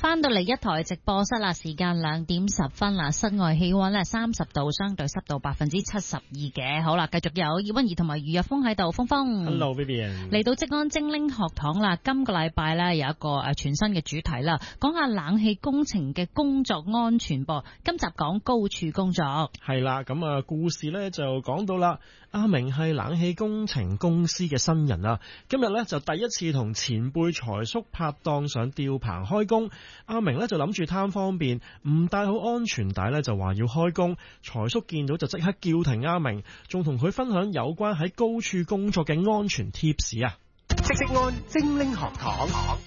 翻到嚟一台直播室啦，時間2:10啦，室外氣溫咧30度，相對濕度72%嘅。好啦，繼續有葉溫儀同埋余日峰喺度，峰峰。 Hello Vivian。 嚟到職安精靈學堂啦，今個禮拜咧有一個全新嘅主題啦，講下冷氣工程嘅工作安全噃。今集講高處工作。 係啦，咁啊故事咧就講到啦，阿明係冷氣工程公司嘅新人啊，今日咧就第一次同前輩財叔拍檔上吊棚開工。阿明咧就諗住貪方便，唔帶好安全帶咧就話要開工。財叔見到就即刻叫停阿明，仲同佢分享有關喺高處工作嘅安全貼士啊！ 職安精靈學堂，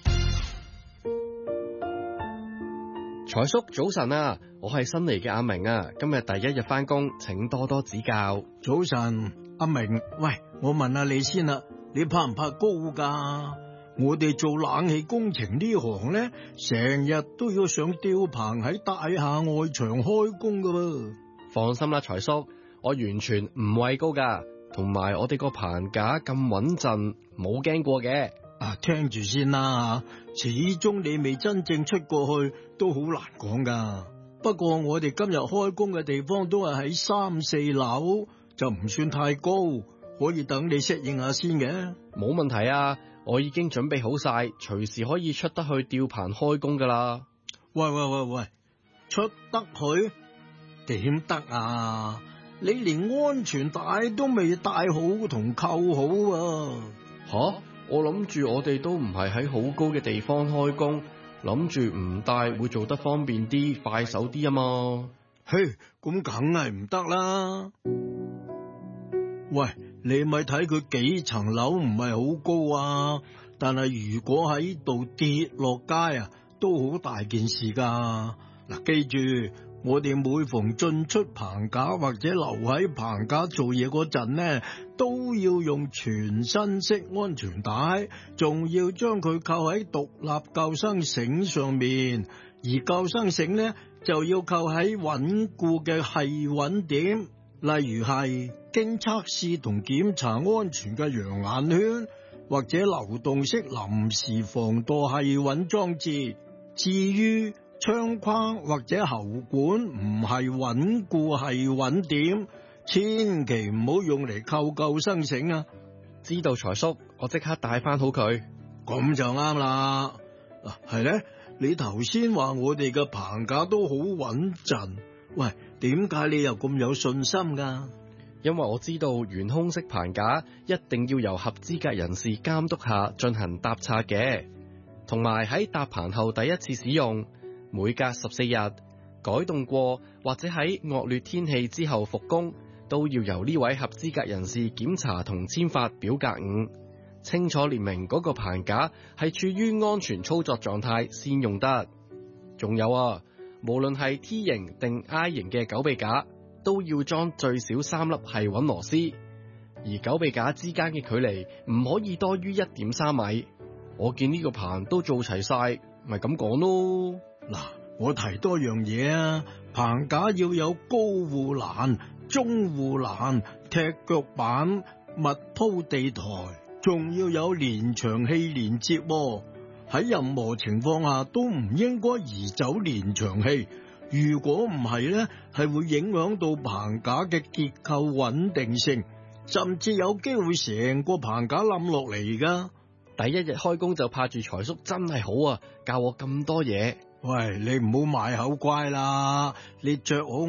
財叔早晨啊，我係新嚟嘅阿明啊，今日第一日翻工，請多多指教。 早晨，阿明，喂，我問下你先啦，你怕唔怕高㗎？我哋做冷氣工程呢行呢，成日都要上吊棚喺大廈外牆開工噶噃。 放心啦，財叔，我完全唔畏高噶，同埋我哋個棚架咁穩陣，冇驚過嘅。 啊，聽住先啦，始終你未真正出過去，都好難講噶。不過我哋今日開工嘅地方都係喺3、4樓，就唔算太高，可以等你適應下先嘅。 冇問題啊！我已經準備好晒，隨時可以出得去吊棚開工噶啦。 喂，出得去點得啊？你連安全帶都未帶好同扣好啊！ 吓，我諗住我哋都唔係喺好高嘅地方開工，諗住唔帶會做得方便啲、快手啲啊嘛。 嘿，咁梗係唔得啦！喂，你咪睇佢幾層樓唔係好高啊，但係如果喺度跌落街啊，都好大件事噶。嗱，記住，我哋每逢進出棚架或者留喺棚架做嘢嗰陣呢，都要用全身式安全帶，仲要將佢扣喺獨立救生繩上面，而救生繩呢就要扣喺穩固嘅繫穩點。例如係經測試同檢查安全嘅羊眼圈，或者流動式臨時防墮繫穩裝置。至於窗框或者喉管唔係穩固繫穩點，千祈唔好用嚟扣救生繩啊！ 知道財叔，我即刻帶翻好佢。 咁就啱啦。嗱，係咧，你頭先話我哋嘅棚架都好穩陣，喂，點解你又咁有信心噶？ 因為我知道懸空式棚架一定要由合資格人士監督下進行搭拆嘅，同埋喺搭棚後第一次使用，每隔14日改動過或者喺惡劣天氣之後復工，都要由呢位合資格人士檢查同簽發表格5，清楚列明嗰個棚架係處於安全操作狀態先用得。仲有啊，無論係 T 型定 I 型嘅狗臂架，都要裝最少3粒繫穩螺絲，而狗臂架之間嘅距離唔可以多於1.3米。我見呢個棚都做齊晒，咪咁講咯。 嗱，我提多樣嘢啊，棚架要有高護欄、中護欄、踢腳板、密鋪地台，仲要有連牆器連接喎。喺任何情況下都唔應該移走連牆器，如果唔係呢，係會影響到棚架嘅結構穩定性，甚至有機會成個棚架冧落嚟噶。 第一日開工就拍住財叔真係好啊，教我咁多嘢。 喂，你唔好賣口乖啦，你着好